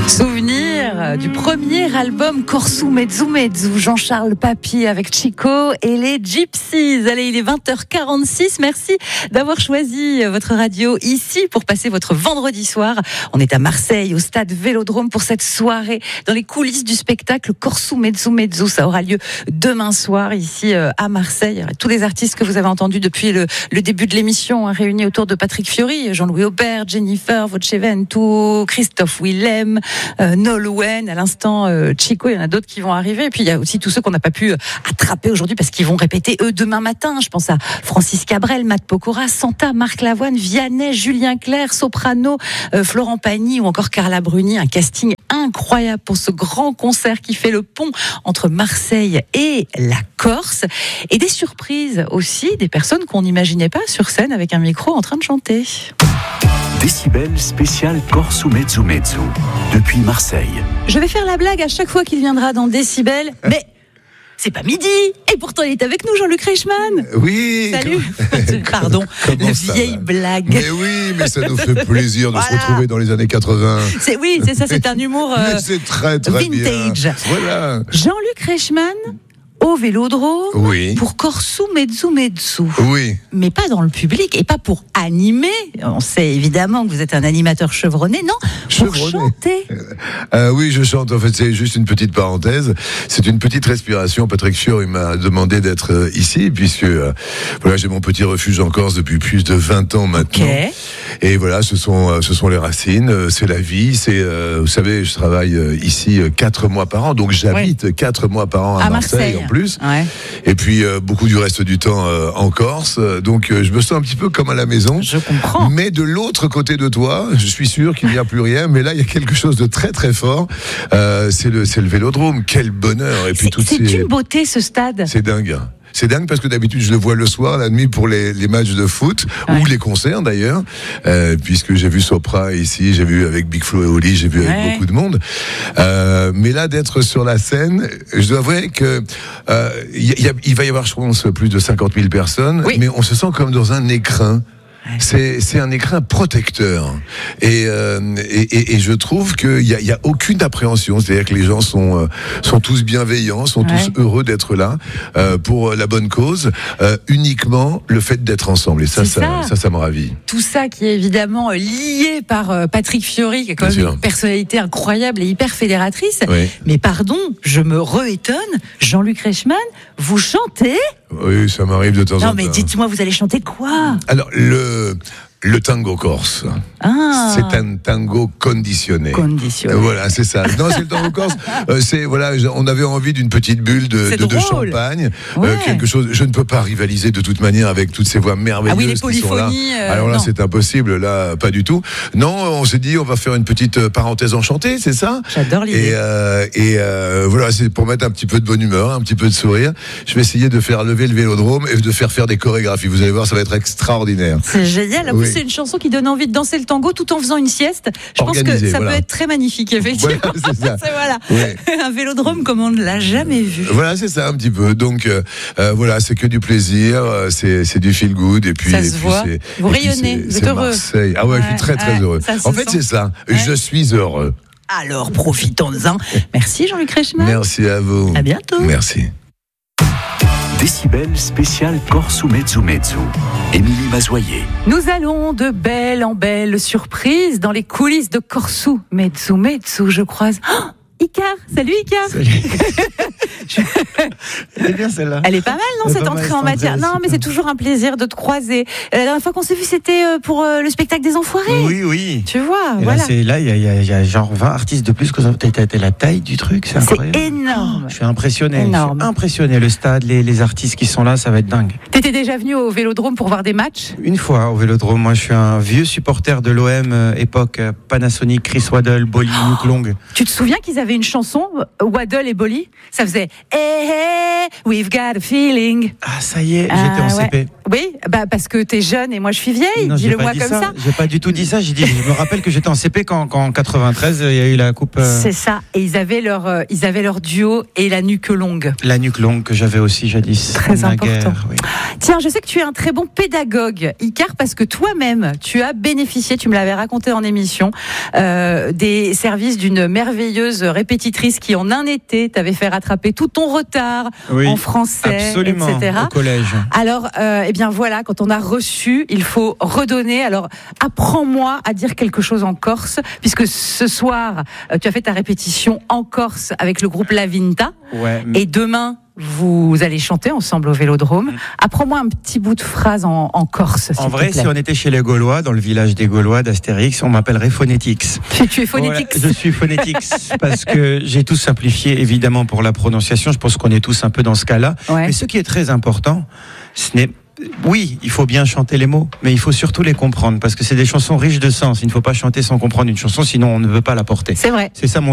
Souvenir du premier album Corso Mezzo Mezzo, Jean-Charles Papy avec Chico et les Gypsies. Allez, il est 20h46. Merci d'avoir choisi votre radio ici pour passer votre vendredi soir. On est à Marseille, au stade Vélodrome pour cette soirée dans les coulisses du spectacle Corso Mezzo Mezzo. Ça aura lieu demain soir ici à Marseille. Tous les artistes que vous avez entendus depuis le début de l'émission réunis autour de Patrick Fiori, Jean-Louis Aubert, Jennifer Vocevento, Christophe Willem, Nolwenn, à l'instant Chico, il y en a d'autres qui vont arriver. Et puis il y a aussi tous ceux qu'on n'a pas pu attraper aujourd'hui parce qu'ils vont répéter eux demain matin. Je pense à Francis Cabrel, Matt Pokora, Santa, Marc Lavoine, Vianney, Julien Clerc, Soprano, Florent Pagny ou encore Carla Bruni. Un casting incroyable pour ce grand concert qui fait le pont entre Marseille et la Corse. Et des surprises aussi, des personnes qu'on n'imaginait pas sur scène avec un micro en train de chanter. Décibel spécial Corso Mezzo Mezzo, depuis Marseille. Je vais faire la blague à chaque fois qu'il viendra dans Décibel, mais c'est pas midi. Et pourtant, il est avec nous, Jean-Luc Reichmann. Oui. Salut. Pardon, la vieille blague. Mais oui, mais ça nous fait plaisir de se retrouver dans les années 80. Oui, c'est ça, c'est un humour c'est très, très vintage. Bien. Voilà. Jean-Luc Reichmann au Vélodrome, oui, pour Corso Mezzo Mezzo. Oui. Mais pas dans le public et pas pour animer. On sait évidemment que vous êtes un animateur chevronné, non, pour chanter. Oui, je chante. En fait, c'est juste une petite parenthèse. C'est une petite respiration. Patrick Fiori m'a demandé d'être ici, puisque voilà, j'ai mon petit refuge en Corse depuis plus de 20 ans maintenant. Okay. Et voilà, ce sont les racines, c'est la vie. C'est, vous savez, je travaille ici 4 mois par an, donc j'habite 4 mois par an à Marseille en plus. Ouais. Et puis beaucoup du reste du temps en Corse. Donc je me sens un petit peu comme à la maison. Je comprends. Mais de l'autre côté de toi, je suis sûr qu'il n'y a plus rien. Mais là, il y a quelque chose de très très fort. C'est le Vélodrome. Quel bonheur. Et puis c'est une beauté ce stade. C'est dingue. C'est dingue parce que d'habitude je le vois le soir, la nuit pour les matchs de foot ou les concerts d'ailleurs, puisque j'ai vu Sopra ici, j'ai vu avec Big Flo et Oli, j'ai vu avec beaucoup de monde. Mais là d'être sur la scène, je dois avouer que il va y avoir je pense plus de 50 000 personnes, mais on se sent comme dans un écrin. C'est un écrin protecteur et je trouve qu'il y a aucune appréhension, c'est-à-dire que les gens sont tous bienveillants, sont tous heureux d'être là pour la bonne cause, uniquement le fait d'être ensemble et ça me ravit. Tout ça qui est évidemment lié par Patrick Fiori, qui est quand même une personnalité incroyable et hyper fédératrice. Mais pardon, je me re-étonne, Jean-Luc Reichmann, vous chantez ? Oui, ça m'arrive de temps en temps. Non, mais dites-moi, vous allez chanter quoi ? Alors, le tango corse. C'est un tango conditionné. Voilà, c'est ça. Non, c'est le tango corse. On avait envie d'une petite bulle de champagne, quelque chose. Je ne peux pas rivaliser de toute manière avec toutes ces voix merveilleuses qui sont là. Alors là, c'est impossible. Là, pas du tout. Non, on s'est dit, on va faire une petite parenthèse enchantée, c'est ça ? J'adore l'idée. Et voilà, c'est pour mettre un petit peu de bonne humeur, un petit peu de sourire. Je vais essayer de faire lever le Vélodrome et de faire des chorégraphies. Vous allez voir, ça va être extraordinaire. C'est génial. En plus, c'est une chanson qui donne envie de danser le tango tout en faisant une sieste. Je pense que ça peut être très magnifique, effectivement. Voilà, c'est ça. Un Vélodrome comme on ne l'a jamais vu. Voilà, c'est ça un petit peu. Donc voilà, c'est que du plaisir, c'est du feel good et puis ça se voit. Vous rayonnez, vous êtes heureux. Marseille. Ah ouais, je suis très très heureux. En fait, c'est ça. Je suis heureux. Alors profitons-en. Merci Jean-Luc Reichmann. Merci à vous. À bientôt. Merci. Décibel spécial Corso Mezzo Mezzo, Émilie Mazoyer. Nous allons de belle en belle surprise dans les coulisses de Corso Mezzo Mezzo. Je croise Icar. Salut Icar. Salut. Elle est bien celle-là. Elle est pas mal, non, cette entrée en matière. Non, mais c'est toujours un plaisir de te croiser. La dernière fois qu'on s'est vu, c'était pour le spectacle des Enfoirés. Oui. Tu vois, et voilà. Là, il y a genre 20 artistes de plus que ça. T'as la taille du truc, c'est incroyable. C'est énorme. Je suis impressionné. Énorme. Je suis impressionné. Le stade, les artistes qui sont là, ça va être dingue. T'étais déjà venu au Vélodrome pour voir des matchs ? Une fois au Vélodrome. Moi, je suis un vieux supporter de l'OM, époque Panasonic, Chris Waddle, Bolly, Luke Long. Tu te souviens qu'ils avaient une chanson, Waddle et Bolly ? Ça faisait hey, hey, we've got a feeling. Ah, ça y est, j'étais en CP. Ouais. Oui, parce que t'es jeune et moi je suis vieille. Non, dis-le-moi comme ça. J'ai pas du tout dit ça. J'ai dit, je me rappelle que j'étais en CP quand en 93 il y a eu la coupe. C'est ça. Et ils avaient leur duo et la nuque longue. La nuque longue que j'avais aussi jadis. Très important. Guerre, oui. Tiens, je sais que tu es un très bon pédagogue, Icar, parce que toi-même, tu as bénéficié, tu me l'avais raconté en émission, des services d'une merveilleuse répétitrice qui, en un été, t'avait fait rattraper tout ton retard en français, absolument, etc. Au collège. Alors, eh bien voilà, quand on a reçu, il faut redonner. Alors, apprends-moi à dire quelque chose en corse, puisque ce soir, tu as fait ta répétition en Corse avec le groupe La Vinta. Ouais. Et demain, vous allez chanter ensemble au Vélodrome. Apprends-moi un petit bout de phrase en Corse, s'il te plaît. En vrai, si on était chez les Gaulois, dans le village des Gaulois d'Astérix, on m'appellerait Phonetix. Tu es Phonetix. Voilà, je suis Phonetix parce que j'ai tout simplifié, évidemment, pour la prononciation. Je pense qu'on est tous un peu dans ce cas-là. Ouais. Mais ce qui est très important, ce n'est oui, il faut bien chanter les mots, mais il faut surtout les comprendre parce que c'est des chansons riches de sens. Il ne faut pas chanter sans comprendre une chanson, sinon on ne veut pas la porter. C'est vrai. C'est ça mon